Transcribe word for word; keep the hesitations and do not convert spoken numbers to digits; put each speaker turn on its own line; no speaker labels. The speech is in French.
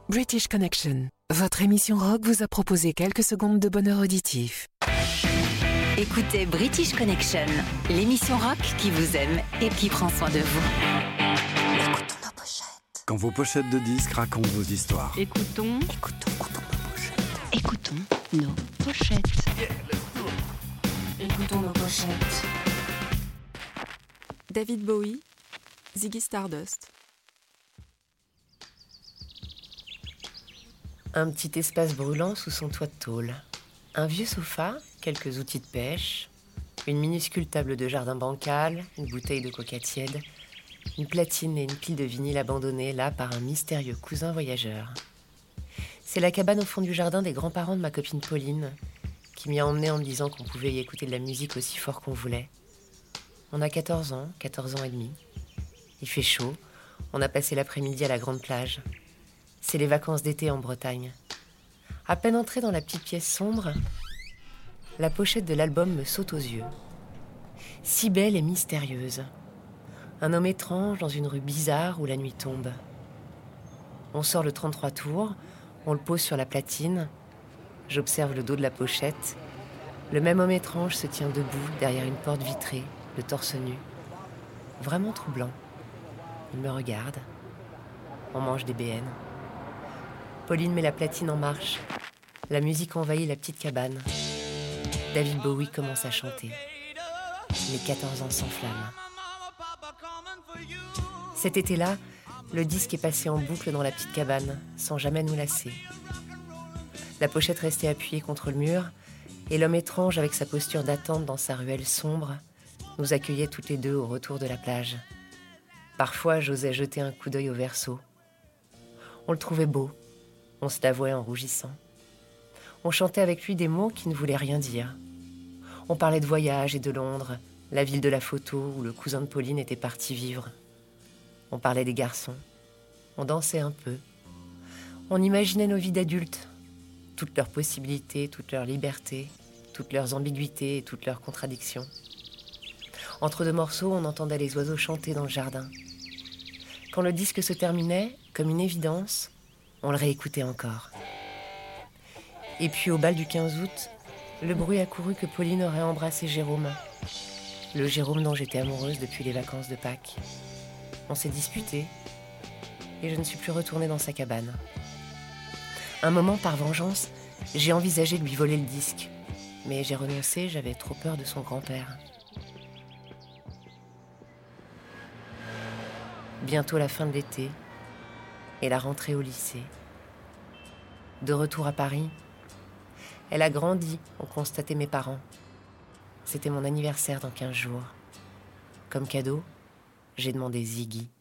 British Connection, votre émission rock vous a proposé quelques secondes de bonheur auditif.
Écoutez British Connection, l'émission rock qui vous aime et qui prend soin de vous.
Écoutons nos pochettes.
Quand vos pochettes de disques racontent vos histoires.
Écoutons,
Écoutons, écoutons nos pochettes.
écoutons nos pochettes.
Écoutons nos pochettes.
David Bowie, Ziggy Stardust.
Un petit espace brûlant sous son toit de tôle. Un vieux sofa, quelques outils de pêche, une minuscule table de jardin bancale, une bouteille de coca tiède, une platine et une pile de vinyle abandonnée là par un mystérieux cousin voyageur. C'est la cabane au fond du jardin des grands-parents de ma copine Pauline, qui m'y a emmenée en me disant qu'on pouvait y écouter de la musique aussi fort qu'on voulait. On a quatorze ans, quatorze ans et demi. Il fait chaud, on a passé l'après-midi à la grande plage. C'est les vacances d'été en Bretagne. À peine entrée dans la petite pièce sombre, la pochette de l'album me saute aux yeux. Si belle et mystérieuse. Un homme étrange dans une rue bizarre où la nuit tombe. On sort le trente-trois tours, on le pose sur la platine. J'observe le dos de la pochette. Le même homme étrange se tient debout derrière une porte vitrée, le torse nu. Vraiment troublant. Il me regarde. On mange des B N. Pauline met la platine en marche. La musique envahit la petite cabane. David Bowie commence à chanter. Les quatorze ans s'enflamment. Cet été-là, le disque est passé en boucle dans la petite cabane, sans jamais nous lasser. La pochette restait appuyée contre le mur, et l'homme étrange, avec sa posture d'attente dans sa ruelle sombre, nous accueillait toutes les deux au retour de la plage. Parfois, j'osais jeter un coup d'œil au verso. On le trouvait beau. On se l'avouait en rougissant. On chantait avec lui des mots qui ne voulaient rien dire. On parlait de voyage et de Londres, la ville de la photo où le cousin de Pauline était parti vivre. On parlait des garçons. On dansait un peu. On imaginait nos vies d'adultes, toutes leurs possibilités, toutes leurs libertés, toutes leurs ambiguïtés et toutes leurs contradictions. Entre deux morceaux, on entendait les oiseaux chanter dans le jardin. Quand le disque se terminait, comme une évidence, on le réécoutait encore. Et puis au bal du quinze août, le bruit a couru que Pauline aurait embrassé Jérôme. Le Jérôme dont j'étais amoureuse depuis les vacances de Pâques. On s'est disputés et je ne suis plus retournée dans sa cabane. Un moment, par vengeance, j'ai envisagé de lui voler le disque. Mais j'ai renoncé, j'avais trop peur de son grand-père. Bientôt la fin de l'été et la rentrée au lycée. De retour à Paris, elle a grandi, ont constaté mes parents. C'était mon anniversaire dans quinze jours. Comme cadeau, j'ai demandé Ziggy.